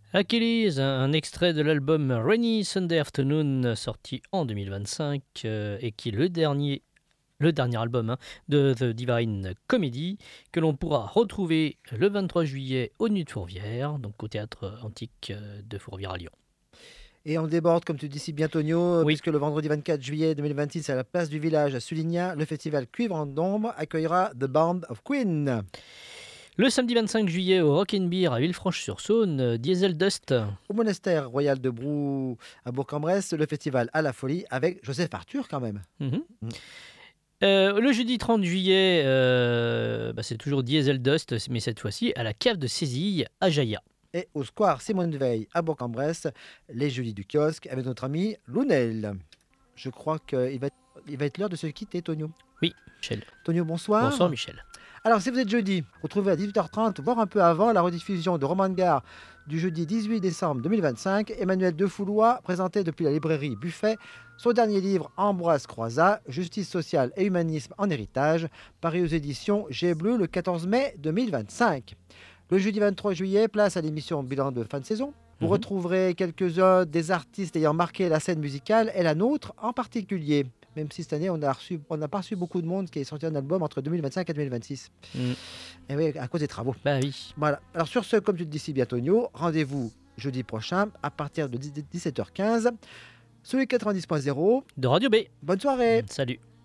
Achilles, un extrait de l'album Rainy Sunday Afternoon, sorti en 2025, et qui est le dernier album de The Divine Comedy, que l'on pourra retrouver le 23 juillet au Nuit de Fourvière, donc au théâtre antique de Fourvière à Lyon. Et on déborde, comme tu dis si bien, Tonio, Oui, puisque le vendredi 24 juillet 2026, à la place du village à Suligna, le festival Cuivre en Dombre accueillera The Band of Queen. le samedi 25 juillet au Rock and Beer à Villefranche-sur-Saône, Diesel Dust. Au monastère royal de Brou à Bourg-en-Bresse, le festival À la Folie avec Joseph Arthur quand même. Mhm. Mm. Le jeudi 30 juillet, c'est toujours Diesel Dust, mais cette fois-ci à la cave de Sézille à Jaya. Et au square Simone Veil à Bourg-en-Bresse, les jeudis du kiosque avec notre ami Lounel. Je crois qu'il va être l'heure de se quitter, Tonio. Oui, Michel. Tonio, Bonsoir bonsoir. Michel. Alors, si vous êtes jeudi, retrouvez à 18h30, voire un peu avant, la rediffusion de Roman Gare du jeudi 18 décembre 2025. Emmanuel Defoulois, présenté depuis la librairie Buffet, son dernier livre Ambroise Croizat, Justice sociale et humanisme en héritage, paru aux éditions G Bleu le 14 mai 2025. Le jeudi 23 juillet, place à l'émission Bilan de fin de saison. Vous Mhm. retrouverez quelques-uns des artistes ayant marqué la scène musicale et la nôtre en particulier. Même si cette année, on n'a pas reçu beaucoup de monde qui est sorti un album entre 2025 et 2026. Mm. Et oui, à cause des travaux. Bah oui. Voilà. Alors sur ce, comme tu le dis si bien, Tonio, rendez-vous jeudi prochain à partir de 17h15 sur les 90.0. De Radio B. Bonne soirée. Salut.